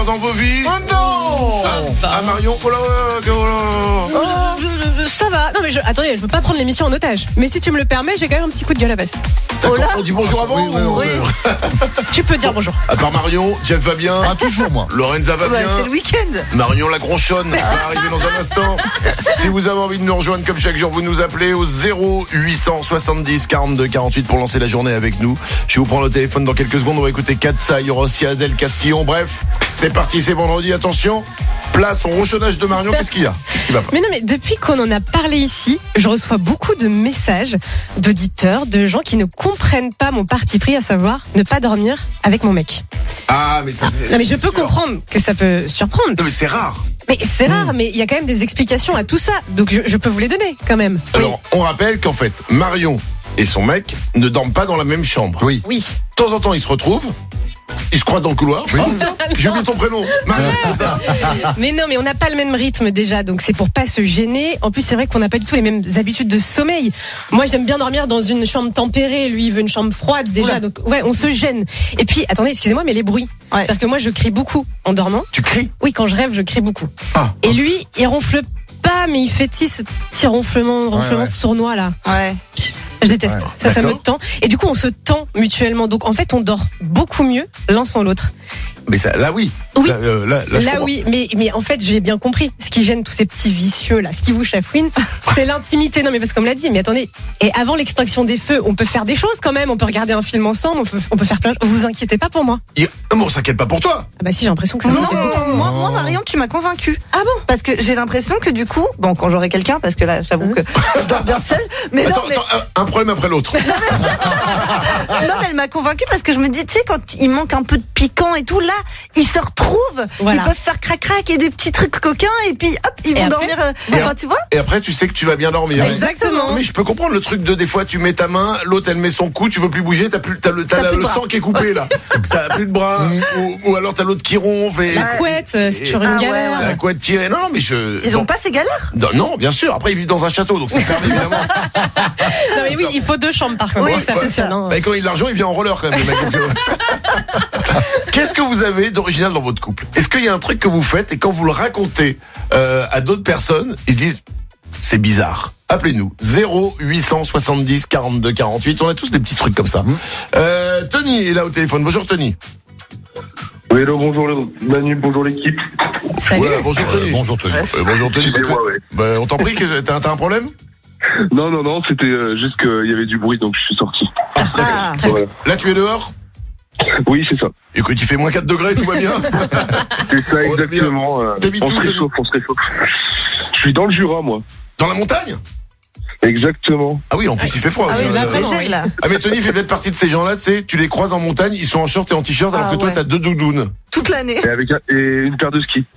dans vos vies? Oh non! Ah Marion, oh là, Ça va. Non mais attendez, je veux pas prendre l'émission en otage. Mais si tu me le permets, j'ai quand même un petit coup de gueule à passer. D'accord, on dit bonjour avant ou... Tu peux dire bonjour. À part Marion, Jeff va bien. Ah, toujours moi. Lorenza va bien. C'est le week-end. Marion la Gronchonne va arriver dans un instant. Si vous avez envie de nous rejoindre comme chaque jour, vous nous appelez au 0870 42 48 pour lancer la journée avec nous. Je vais vous prendre le téléphone dans quelques secondes. On va écouter Katsa, il y aura aussi Adèle Castillon. Bref, c'est parti, c'est vendredi. Attention, place au ronchonnage de Marion. Qu'est-ce qu'il y a? Qu'est-ce qui va pas? Mais non, mais depuis qu'on en a parlé ici, je reçois beaucoup de messages d'auditeurs, de gens qui ne comprennent pas mon parti pris, à savoir ne pas dormir avec mon mec. Ah, mais ça c'est... Non mais je peux sûr. comprendre que ça peut surprendre. Non mais c'est rare. Mais c'est rare, mais il y a quand même des explications à tout ça. Donc je peux vous les donner quand même. Alors, on rappelle qu'en fait, Marion et son mec ne dorment pas dans la même chambre. Oui. Oui. De temps en temps, ils se retrouvent. Ils se croisent dans le couloir. Oh, j'ai oublié ton prénom. Marion, c'est ça. Mais non, mais on n'a pas le même rythme déjà, donc c'est pour pas se gêner. En plus, c'est vrai qu'on n'a pas du tout les mêmes habitudes de sommeil. Moi, j'aime bien dormir dans une chambre tempérée. Lui, il veut une chambre froide déjà. Oula. Donc, ouais, on se gêne. Et puis, attendez, excusez-moi, mais les bruits. Ouais. C'est-à-dire que moi, je crie beaucoup en dormant. Tu cries? Oui, quand je rêve, je crie beaucoup. Ah. Et lui, il ronfle pas, mais il fait ce petit ronflement ouais. sournois là. Ouais. Je déteste. Ouais. Ça me D'accord. tend. Et du coup, on se tend mutuellement. Donc, en fait, on dort beaucoup mieux l'un sans l'autre. Mais ça, là oui. Oui. Là, je Là comprends. oui, mais en fait j'ai bien compris. Ce qui gêne tous ces petits vicieux là, ce qui vous chafouine, c'est l'intimité. Non mais parce qu'on me l'a dit. Mais attendez, et avant l'extinction des feux, on peut faire des choses quand même. On peut regarder un film ensemble. On peut faire plein. Vous inquiétez pas pour moi. Bon, on s'inquiète pas pour toi. Ah bah si, j'ai l'impression que ça Non, s'inquiète beaucoup. moi, Marion, tu m'as convaincue. Ah bon? Parce que j'ai l'impression que du coup, bon, quand j'aurai quelqu'un, parce que là, j'avoue que je dors bien seule, mais Attends, non, mais, attends, un problème après l'autre. non, mais elle m'a convaincue parce que je me dis, tu sais, quand il manque un peu de piquant et tout, là, ils se retrouvent, Voilà. ils peuvent faire crac-crac et des petits trucs coquins et puis hop, ils Et vont après dormir, enfin, tu vois? Et après, tu sais que tu vas bien dormir. Exactement. Mais je peux comprendre le truc de des fois tu mets ta main, l'autre elle met son cou, tu veux plus bouger, t'as plus le de bras. sang qui est coupé là. T'as plus de bras, ou alors t'as l'autre qui ronfle et La couette, c'est toujours une Ah ouais, galère. la couette tirée. Non, mais Ils ont pas ces galères? Non, bien sûr. Après, ils vivent dans un château, donc c'est permis évidemment. Non mais oui, il faut 2 chambres par contre. Oui, pour que ça c'est fonctionne. ça. Hein. Bah, quand il a l'argent, il vient en roller quand même. Le mec, donc, Qu'est-ce que vous avez d'original dans votre couple? Est-ce qu'il y a un truc que vous faites et quand vous le racontez à d'autres personnes, ils se disent c'est bizarre? Appelez-nous 0870 42 48. On a tous des petits trucs comme ça. Tony est là au téléphone. Bonjour Tony. Oui, hello, bonjour Manu, bonjour l'équipe. Salut. Ouais, bonjour Tony. Bonjour Tony. Bonjour Tony. Excusez-moi, ouais. On t'en prie, que t'as un problème? Non, c'était juste qu'il y avait du bruit, donc je suis sorti. Ah, Voilà. Là, tu es dehors? Oui, c'est ça. Écoute, il fait moins 4 degrés, tout va bien. C'est ça, Ouais, exactement. T'habites On où, se Tony réchauffe, on se réchauffe. Je suis dans le Jura, moi. Dans la montagne? Exactement. Ah oui, en plus il fait froid. ah oui, là, vraiment, après, oui. là. Ah mais Tony fait peut-être partie de ces gens-là, tu sais, tu les croises en montagne, ils sont en short et en t-shirt, alors Ah que toi ouais. t'as 2 doudounes. Toute l'année. Et avec et une paire de skis.